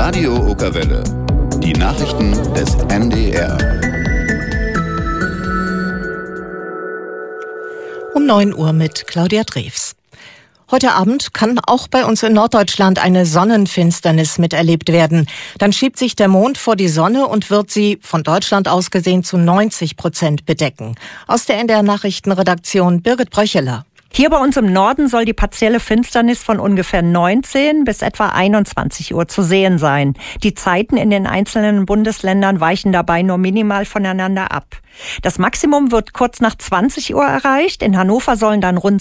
Radio Okerwelle. Die Nachrichten des NDR. Um 9 Uhr mit Claudia Drews. Heute Abend kann auch bei uns in Norddeutschland eine Sonnenfinsternis miterlebt werden. Dann schiebt sich der Mond vor die Sonne und wird sie, von Deutschland aus gesehen, zu 90% bedecken. Aus der NDR-Nachrichtenredaktion Birgit Bröcheler. Hier bei uns im Norden soll die partielle Finsternis von ungefähr 19 bis etwa 21 Uhr zu sehen sein. Die Zeiten in den einzelnen Bundesländern weichen dabei nur minimal voneinander ab. Das Maximum wird kurz nach 20 Uhr erreicht. In Hannover sollen dann rund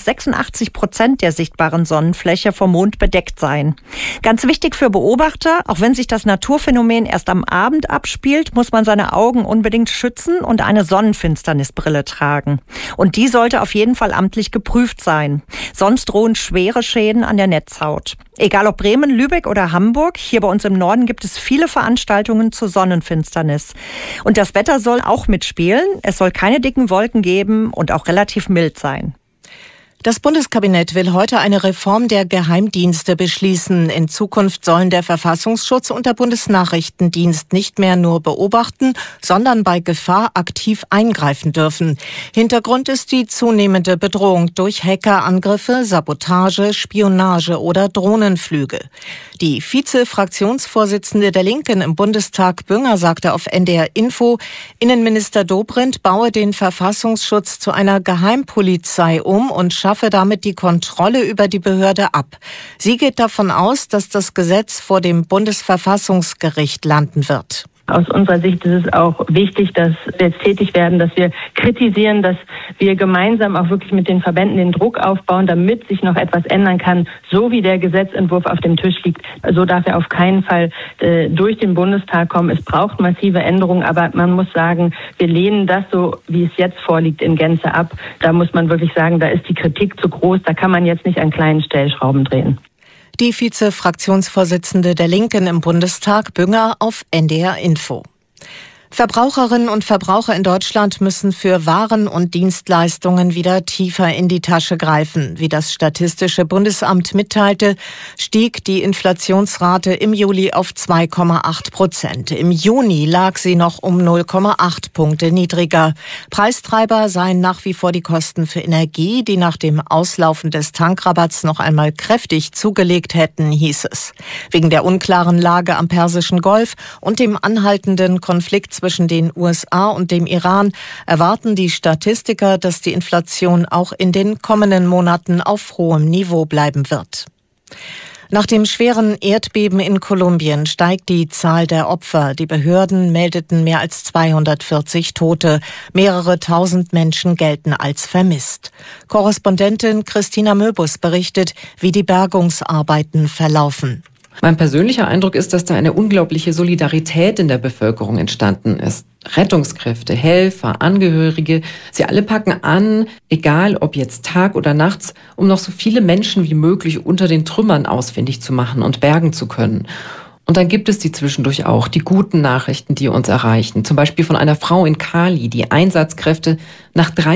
86% der sichtbaren Sonnenfläche vom Mond bedeckt sein. Ganz wichtig für Beobachter, auch wenn sich das Naturphänomen erst am Abend abspielt, muss man seine Augen unbedingt schützen und eine Sonnenfinsternisbrille tragen. Und die sollte auf jeden Fall amtlich geprüft sein. Sonst drohen schwere Schäden an der Netzhaut. Egal ob Bremen, Lübeck oder Hamburg, hier bei uns im Norden gibt es viele Veranstaltungen zur Sonnenfinsternis. Und das Wetter soll auch mitspielen. Es soll keine dicken Wolken geben und auch relativ mild sein. Das Bundeskabinett will heute eine Reform der Geheimdienste beschließen. In Zukunft sollen der Verfassungsschutz und der Bundesnachrichtendienst nicht mehr nur beobachten, sondern bei Gefahr aktiv eingreifen dürfen. Hintergrund ist die zunehmende Bedrohung durch Hackerangriffe, Sabotage, Spionage oder Drohnenflüge. Die Vize-Fraktionsvorsitzende der Linken im Bundestag, Bünger, sagte auf NDR Info, Innenminister Dobrindt baue den Verfassungsschutz zu einer Geheimpolizei um und schaffe damit die Kontrolle über die Behörde ab. Sie geht davon aus, dass das Gesetz vor dem Bundesverfassungsgericht landen wird. Aus unserer Sicht ist es auch wichtig, dass wir jetzt tätig werden, dass wir kritisieren, dass wir gemeinsam auch wirklich mit den Verbänden den Druck aufbauen, damit sich noch etwas ändern kann, so wie der Gesetzentwurf auf dem Tisch liegt. So darf er auf keinen Fall durch den Bundestag kommen. Es braucht massive Änderungen, aber man muss sagen, wir lehnen das so, wie es jetzt vorliegt, in Gänze ab. Da muss man wirklich sagen, da ist die Kritik zu groß, da kann man jetzt nicht an kleinen Stellschrauben drehen. Die Vize-Fraktionsvorsitzende der Linken im Bundestag, Bünger, auf NDR Info. Verbraucherinnen und Verbraucher in Deutschland müssen für Waren und Dienstleistungen wieder tiefer in die Tasche greifen. Wie das Statistische Bundesamt mitteilte, stieg die Inflationsrate im Juli auf 2,8%. Im Juni lag sie noch um 0,8 Punkte niedriger. Preistreiber seien nach wie vor die Kosten für Energie, die nach dem Auslaufen des Tankrabatts noch einmal kräftig zugelegt hätten, hieß es. Wegen der unklaren Lage am Persischen Golf und dem anhaltenden Konflikt zwischen den USA und dem Iran erwarten die Statistiker, dass die Inflation auch in den kommenden Monaten auf hohem Niveau bleiben wird. Nach dem schweren Erdbeben in Kolumbien steigt die Zahl der Opfer. Die Behörden meldeten mehr als 240 Tote. Mehrere tausend Menschen gelten als vermisst. Korrespondentin Christina Möbus berichtet, wie die Bergungsarbeiten verlaufen. Mein persönlicher Eindruck ist, dass da eine unglaubliche Solidarität in der Bevölkerung entstanden ist. Rettungskräfte, Helfer, Angehörige, sie alle packen an, egal ob jetzt Tag oder nachts, um noch so viele Menschen wie möglich unter den Trümmern ausfindig zu machen und bergen zu können. Und dann gibt es die zwischendurch auch, die guten Nachrichten, die uns erreichen. Zum Beispiel von einer Frau in Cali, die Einsatzkräfte nach 3